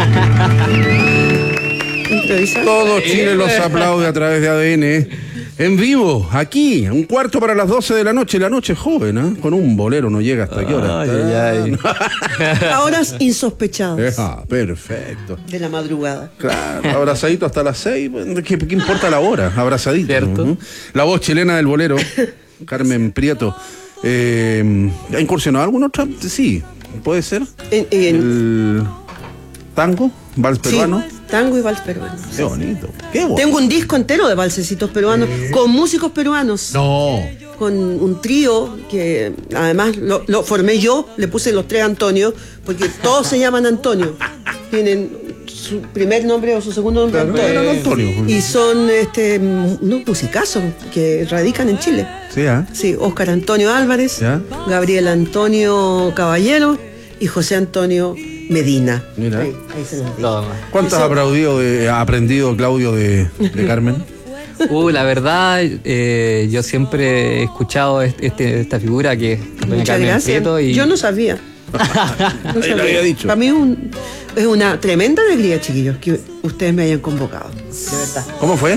Todo Chile los aplaude a través de ADN. En vivo, aquí, 11:45 de la noche. La noche es joven, ¿eh? Con un bolero no llega hasta qué hora. A horas insospechadas. Perfecto. De la madrugada. Claro, abrazadito hasta las 6. ¿Qué importa la hora? Abrazadito. ¿Cierto? ¿No? La voz chilena del bolero, Carmen Prieto. ¿Ha incursionado alguna otra? Sí, puede ser. El tango, vals peruano. Sí, tango y vals peruano. Qué bonito. Qué bonito. Tengo un disco entero de valsecitos peruanos con músicos peruanos. No. Con un trío que además lo formé yo, le puse los 3 Antonio, porque todos se llaman Antonio. Tienen su primer nombre o su segundo nombre, claro, Antonio. Y son unos musicazos que radican en Chile. Sí, ¿eh? Sí, Óscar Antonio Álvarez, ¿ya? Gabriel Antonio Caballero y José Antonio Medina. Mira. Ahí se los digo. ¿Cuántos ha aprendido Claudio de Carmen? La verdad, yo siempre he escuchado esta figura que es doña Muchas Carmen gracias. Prieto y Yo no sabía. No sabía. Lo había dicho. Para mí es una tremenda alegría, chiquillos, que ustedes me hayan convocado. De verdad. ¿Cómo fue?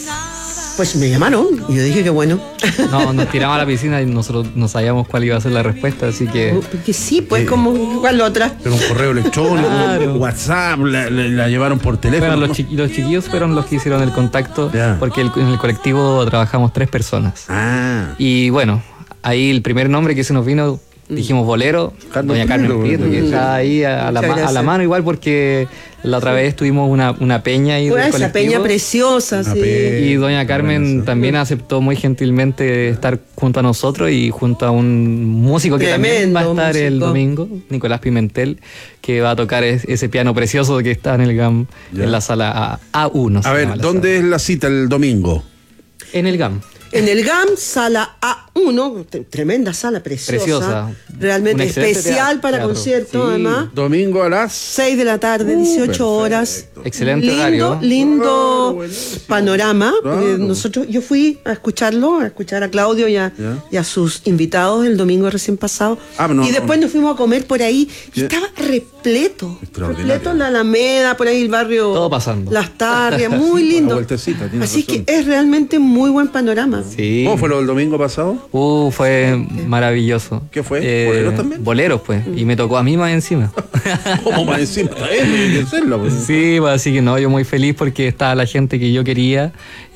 Pues me llamaron y yo dije que bueno. No, nos tiramos a la piscina y nosotros no sabíamos cuál iba a ser la respuesta, así que... Porque sí, pues como igual la otra. Pero un correo electrónico, Claro. WhatsApp, la llevaron por teléfono. Bueno, los chiquillos fueron los que hicieron el contacto, Ya. porque en el colectivo trabajamos 3 personas. Ah. Y bueno, ahí el primer nombre que se nos vino, dijimos bolero, doña Carmen Prieto, que está ahí a la mano igual, porque la otra vez tuvimos una peña ahí del Pues esa colectivo. peña preciosa, Una sí. peña. Y doña Carmen también aceptó muy gentilmente estar junto a nosotros y junto a un músico que también va a estar el músico. domingo, Nicolás Pimentel, que va a tocar ese piano precioso que está en el GAM, Ya. en la sala A1. A ver, ¿dónde es la cita el domingo? En el GAM. En el GAM, sala A1, tremenda sala, preciosa. Realmente Un excelente especial para teatro. concierto, Sí. además. Domingo a las 6 de la tarde, 18 perfecto. horas. Excelente horario. Lindo buenísimo. panorama. Claro. Yo fui a escucharlo, a escuchar a Claudio Ya. y a sus invitados el domingo recién pasado. Y después nos fuimos a comer por ahí y Ya. estaba repleto. Extraordinario. Repleto en la Alameda, por ahí el barrio. Todo pasando. Las Tarrias, muy Sí, lindo. una vueltecita, tiene Así razón. que es realmente muy buen panorama. Sí. ¿Cómo fue lo del domingo pasado? Fue maravilloso. ¿Qué fue? ¿Boleros también? Boleros, pues. Y me tocó a mí más encima. ¿Cómo más encima? Tiene que serlo, pues. Sí, pues, así que no, yo muy feliz porque estaba la gente que yo quería,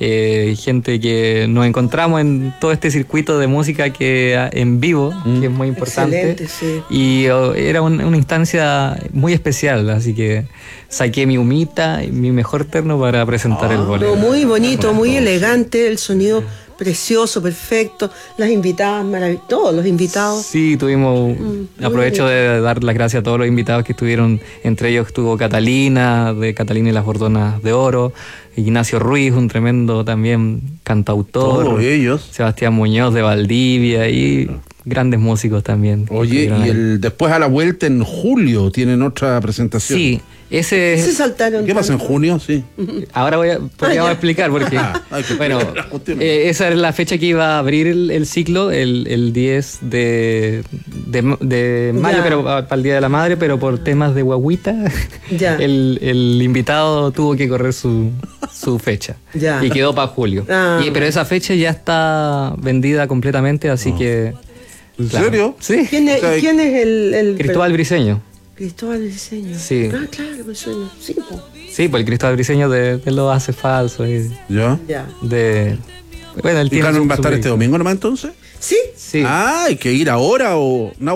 gente que nos encontramos en todo este circuito de música que en vivo, que es muy importante. Excelente, sí. Y era una instancia muy especial, así que saqué mi humita y mi mejor terno para presentar el bolero. No, muy bonito, muy elegante, el sonido precioso, perfecto, las invitadas, todos los invitados. Sí, aprovecho de dar las gracias a todos los invitados que estuvieron, entre ellos estuvo Catalina, de Catalina y las Bordonas de Oro, Ignacio Ruiz, un tremendo también cantautor, Todos ellos. Sebastián Muñoz de Valdivia y grandes músicos también. Oye, estuvieron y ahí. después a la vuelta en julio tienen otra presentación. Sí, ese Se saltaron. ¿Qué pasa en junio? Sí. ahora podríamos explicar porque Hay que bueno, explicar las cuestiones. esa es la fecha que iba a abrir el ciclo, el 10 de mayo, Ya. pero para el Día de la Madre, pero por temas de guagüita, Ya. el invitado tuvo que correr su fecha Ya. y quedó para julio. Ah. Pero esa fecha ya está vendida completamente, así que... ¿En claro. serio? Sí, ¿Quién es el Cristóbal Briseño. Cristóbal Briseño. Sí. Ah, claro, me suena. Sí, po. Sí, pues el Cristóbal Briseño de lo hace falso. ¿Ya? Ya. Bueno, él ¿Y tiene Carmen su- va a su estar este proyecto. domingo nomás entonces? Sí. Sí. Ah, ¿hay que ir ahora o no?